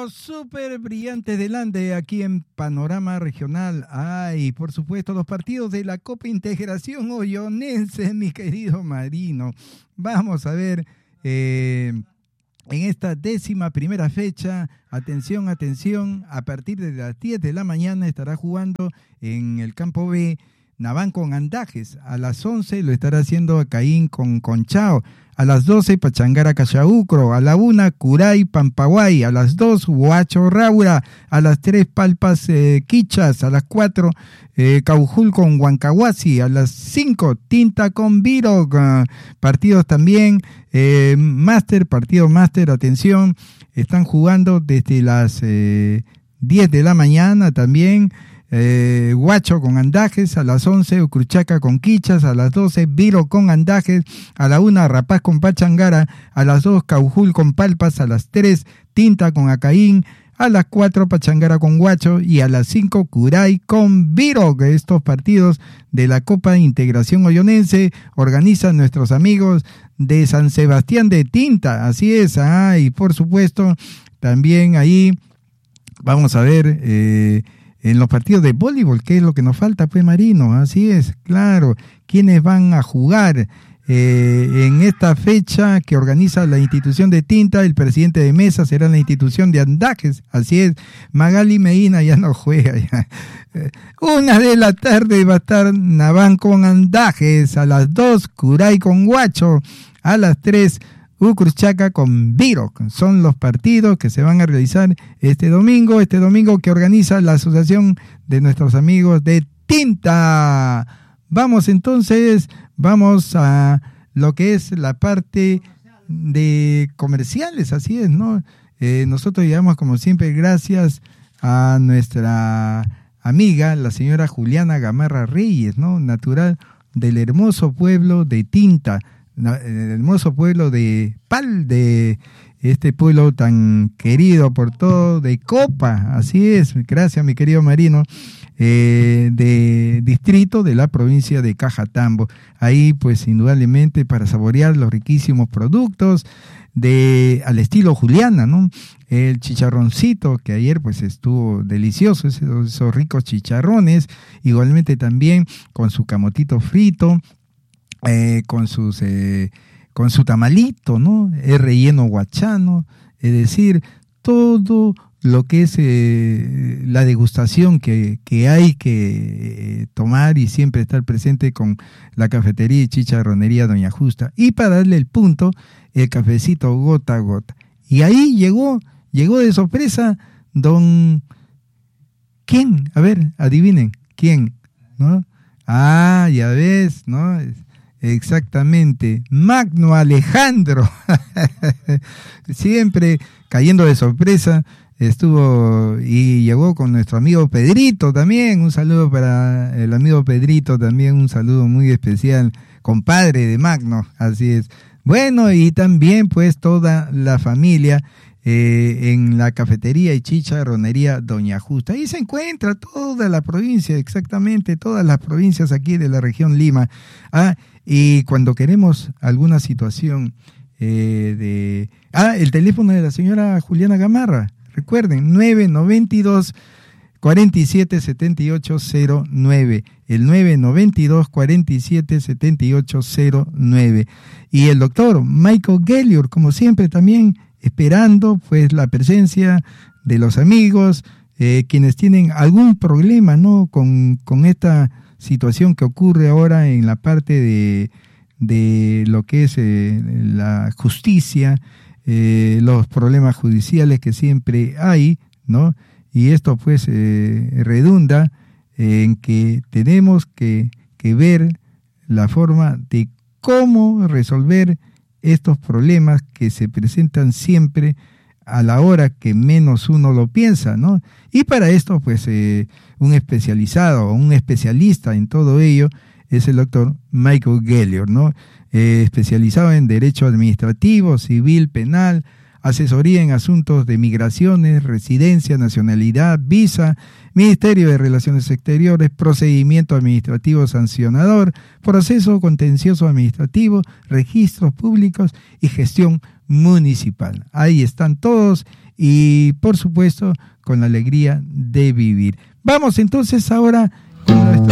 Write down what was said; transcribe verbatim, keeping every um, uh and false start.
Los super brillantes del Ande aquí en Panorama Regional. Ay, por supuesto, los partidos de la Copa Integración Oyonense, mi querido Marino. Vamos a ver, eh, en esta décima primera fecha, atención, atención, a partir de las diez de la mañana estará jugando en el campo B Naván con Andajes. A las once lo estará haciendo Caín con Conchao. A las doce, Pachangara Cachaucro. A la una, Curay Pampaguay. A las dos, Huacho Raura. A las tres, Palpas eh, Quichas. A las cuatro, eh, Caujul con Huancahuasi. A las cinco, Tinta con Viro. Uh, partidos también. Eh, máster, partido máster, atención. Están jugando desde las eh, diez de la mañana también. Eh, Huacho con Andajes, a las once Ucruchaca con Quichas, a las doce Viro con Andajes, a la una Rapaz con Pachangara, a las dos Caujul con Palpas, a las tres Tinta con Acaín, a las cuatro Pachangara con Huacho y a las cinco Curay con Viro. Estos partidos de la Copa Integración Oyonense organizan nuestros amigos de San Sebastián de Tinta, así es. Ah, y por supuesto también ahí vamos a ver eh, en los partidos de voleibol, ¿qué es lo que nos falta, pues, Marino? Así es, claro. ¿Quiénes van a jugar eh, en esta fecha que organiza la institución de Tinta? El presidente de mesa será la institución de Andajes, así es. Magali Medina ya no juega. Ya. Una de la tarde va a estar Naván con Andajes, a las dos Curay con Huacho, a las tres Ucruchaca con Viro. Son los partidos que se van a realizar este domingo, este domingo que organiza la asociación de nuestros amigos de Tinta. Vamos entonces, vamos a lo que es la parte de comerciales, así es, ¿no? Eh, nosotros llegamos como siempre gracias a nuestra amiga, la señora Juliana Gamarra Reyes, ¿no? Natural del hermoso pueblo de Tinta, el hermoso pueblo de Pal, de este pueblo tan querido por todo, de Copa, así es, gracias mi querido Marino, eh, de distrito de la provincia de Cajatambo. Ahí pues indudablemente para saborear los riquísimos productos de al estilo Juliana, ¿no? El chicharroncito que ayer pues estuvo delicioso, esos, esos ricos chicharrones, igualmente también con su camotito frito, Eh, con sus eh, con su tamalito, ¿no? Es relleno guachano, es decir, todo lo que es eh, la degustación que, que hay que eh, tomar y siempre estar presente con la cafetería y chicharronería Doña Justa. Y para darle el punto, el cafecito gota a gota. Y ahí llegó, llegó de sorpresa don... ¿Quién? A ver, adivinen, ¿quién? ¿No? Ah, ya ves, ¿no? Exactamente, Magno Alejandro, siempre cayendo de sorpresa, estuvo y llegó con nuestro amigo Pedrito también, un saludo para el amigo Pedrito también, un saludo muy especial, compadre de Magno, así es. Bueno, y también pues toda la familia eh, en la cafetería y chicharronería Doña Justa. Ahí se encuentra toda la provincia, exactamente, todas las provincias aquí de la región Lima. Ah, y cuando queremos alguna situación eh, de... Ah, el teléfono de la señora Juliana Gamarra, recuerden, nueve noventa y dos, cuarenta y siete, setenta y ocho cero nueve, el nueve noventa y dos, cuarenta y siete, setenta y ocho cero nueve. Y el doctor Michael Gellior, como siempre también, esperando pues la presencia de los amigos, eh, quienes tienen algún problema, ¿no? Con, con esta situación que ocurre ahora en la parte de, de lo que es eh, la justicia, eh, los problemas judiciales que siempre hay, ¿no? Y esto pues eh, redunda en que tenemos que, que ver la forma de cómo resolver estos problemas que se presentan siempre a la hora que menos uno lo piensa, ¿no? Y para esto, pues, eh, un especializado o un especialista en todo ello es el doctor Michael Gellior, ¿no? Eh, especializado en Derecho Administrativo, Civil, Penal, asesoría en asuntos de migraciones, residencia, nacionalidad, visa, Ministerio de Relaciones Exteriores, procedimiento administrativo sancionador, proceso contencioso administrativo, registros públicos y gestión municipal. Ahí están todos y por supuesto con la alegría de vivir. Vamos entonces ahora con nuestro